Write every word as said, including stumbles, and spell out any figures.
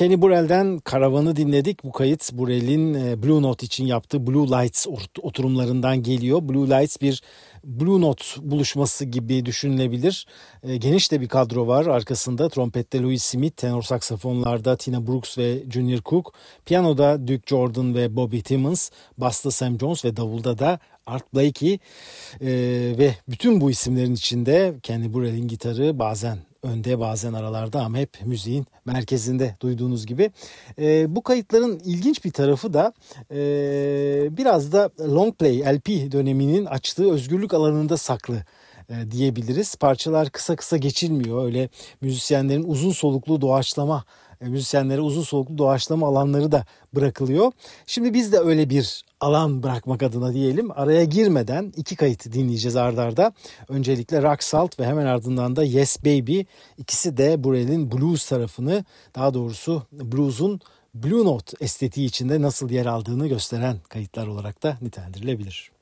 Kenny Burrell'den Karavan'ı dinledik. Bu kayıt Burrell'in Blue Note için yaptığı Blue Lights oturumlarından geliyor. Blue Lights bir Blue Note buluşması gibi düşünülebilir. E, geniş de bir kadro var arkasında. Trompette Louis Smith, tenor saksafonlarda Tina Brooks ve Junior Cook, piyanoda Duke Jordan ve Bobby Timmons, basta Sam Jones ve davulda da Art Blakey. E, ve bütün bu isimlerin içinde Kenny Burrell'in gitarı bazen önde bazen aralarda ama hep müziğin merkezinde duyduğunuz gibi. E, bu kayıtların ilginç bir tarafı da e, biraz da long play L P döneminin açtığı özgürlük alanında saklı e, diyebiliriz. Parçalar kısa kısa geçilmiyor. Öyle müzisyenlerin uzun soluklu doğaçlama müzisyenlere uzun soluklu doğaçlama alanları da bırakılıyor. Şimdi biz de öyle bir alan bırakmak adına diyelim, araya girmeden iki kayıt dinleyeceğiz arda arda. Öncelikle Rock Salt ve hemen ardından da Yes Baby. İkisi de Burrell'in blues tarafını, daha doğrusu blues'un Blue Note estetiği içinde nasıl yer aldığını gösteren kayıtlar olarak da nitelendirilebilir.